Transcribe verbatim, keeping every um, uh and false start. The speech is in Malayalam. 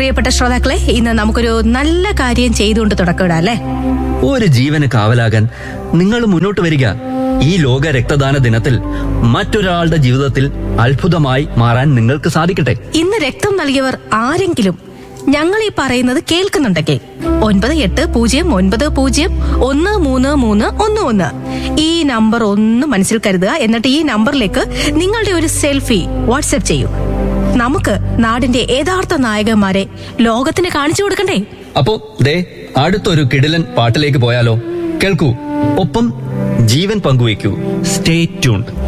പ്രിയപ്പെട്ട ശ്രോതാക്കളെ, ഇന്ന് നമുക്കൊരു നല്ല കാര്യം ചെയ്തുകൊണ്ട് തുടക്കമിടാം അല്ലേ? ഒരു ജീവന് കാവലാകാൻ നിങ്ങൾ മുന്നോട്ട് വരിക. ഈ ലോക രക്തദാന ദിനത്തിൽ മറ്റൊരാളുടെ ജീവിതത്തിൽ അത്ഭുതമായി മാറാൻ നിങ്ങൾക്ക് സാധിക്കട്ടെ. ഇന്ന് രക്തം നൽകിയവർ ആരെങ്കിലും ഞങ്ങൾ ഈ പറയുന്നത് കേൾക്കുന്നുണ്ടെങ്കിൽ ഒൻപത് എട്ട് പൂജ്യം ഒൻപത് പൂജ്യം ഒന്ന് മൂന്ന് മൂന്ന് ഒന്ന് ഒന്ന് ഈ നമ്പർ ഒന്ന് മനസ്സിൽ കരുതുക. എന്നിട്ട് ഈ നമ്പറിലേക്ക് നിങ്ങളുടെ ഒരു സെൽഫി വാട്സ്ആപ്പ് ചെയ്യൂ. നമുക്ക് നാടിന്റെ യഥാർത്ഥ നായകന്മാരെ ലോകത്തിന് കാണിച്ചു കൊടുക്കണ്ടേ? അപ്പോ ദേ അടുത്തൊരു കിടിലൻ പാട്ടിലേക്ക് പോയാലോ? കേൾക്കൂ, ഒപ്പം ജീവൻ പങ്കുവയ്ക്കൂ. Stay tuned.